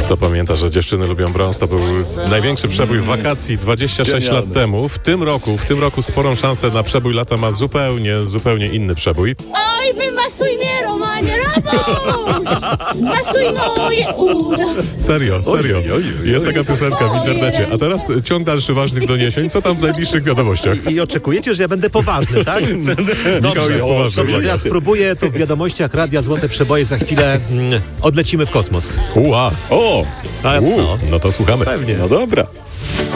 Kto pamięta, że dziewczyny lubią brąz, to był największy przebój wakacji 26 lat temu. W tym roku sporą szansę na przebój lata ma zupełnie inny przebój. Oj, wymasuj mnie, Romanie, Rabuś! Masuj moje uda. Serio. Jest taka piosenka w internecie. A teraz ciąg dalszy ważnych doniesień. Co tam w najbliższych wiadomościach? I oczekujecie, że ja będę poważny, tak? Michał jest poważny. Dobrze, ja spróbuję. To w wiadomościach Radia Złote Przeboje za chwilę odlecimy w kosmos. Ua. O! A co? No to słuchamy. Pewnie. No dobra.